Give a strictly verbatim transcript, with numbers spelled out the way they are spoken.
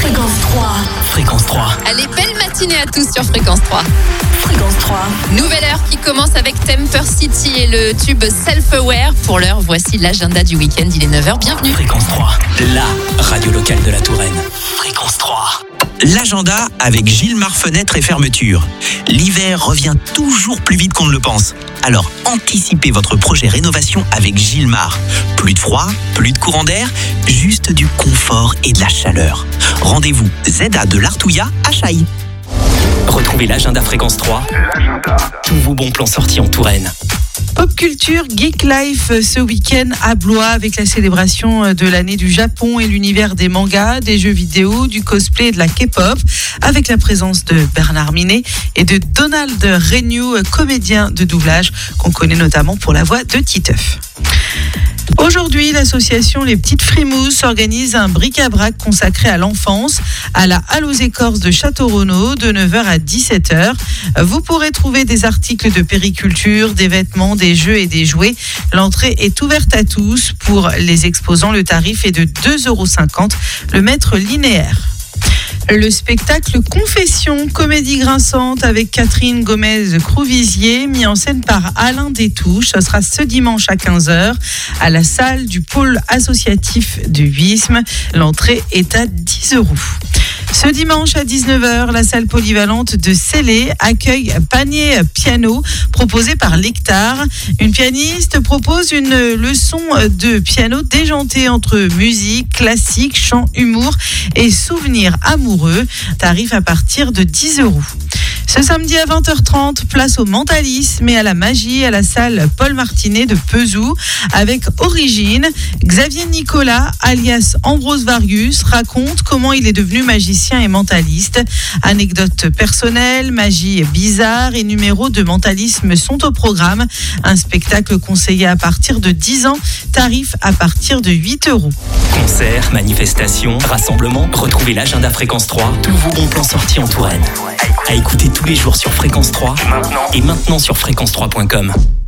Fréquence trois. Fréquence trois. Allez, belle matinée à tous sur Fréquence trois. Fréquence trois. Nouvelle heure qui commence avec Temper City et le tube Self-Aware. Pour l'heure, voici l'agenda du week-end. Il est neuf heures, bienvenue. Fréquence trois, la radio locale de la Touraine. Fréquence trois. L'agenda avec Gilmar Fenêtres et Fermetures. L'hiver revient toujours plus vite qu'on ne le pense. Alors anticipez votre projet rénovation avec Gilmar. Plus de froid, plus de courant d'air, juste du confort et de la chaleur. Rendez-vous Z A de l'Artouillat à Chailles. Retrouvez l'agenda Fréquence trois. L'agenda. Tous vos bons plans sortis en Touraine. Pop Culture Geek Life ce week-end à Blois avec la célébration de l'année du Japon et l'univers des mangas, des jeux vidéo, du cosplay et de la K-pop avec la présence de Bernard Minet et de Donald Renew, comédien de doublage qu'on connaît notamment pour la voix de Titeuf. Aujourd'hui, l'association Les Petites Frimousses organise un bric-à-brac consacré à l'enfance à la Halle aux Écorces de Château-Renaud de neuf heures à dix-sept heures. Vous pourrez trouver des articles de périculture, des vêtements, des jeux et des jouets. L'entrée est ouverte à tous. Pour les exposants, le tarif est de deux euros cinquante le mètre linéaire. Le spectacle Confession, comédie grinçante avec Catherine Gomez-Crouvisier, mis en scène par Alain Détouche. Ce sera ce dimanche à quinze heures à la salle du pôle associatif de Huisme. L'entrée est à dix euros. Ce dimanche à dix-neuf heures, la salle polyvalente de Célé accueille Panier Piano, proposé par l'Hectare. Une pianiste propose une leçon de piano déjantée entre musique, classique, chant, humour et souvenirs amoureux. Tarif à partir de dix euros. Ce samedi à vingt heures trente, place au mentalisme et à la magie à la salle Paul Martinet de Pezou avec Origine. Xavier Nicolas, alias Ambrose Varius, raconte comment il est devenu magicien et mentaliste. Anecdotes personnelles, magie bizarre et numéros de mentalisme sont au programme. Un spectacle conseillé à partir de dix ans, tarif à partir de huit euros. Concerts, manifestations, rassemblements, retrouvez l'agenda Fréquence trois, tous vos bons plans sortis en Touraine. À écouter tous les jours sur Fréquence trois et maintenant sur fréquence trois point com.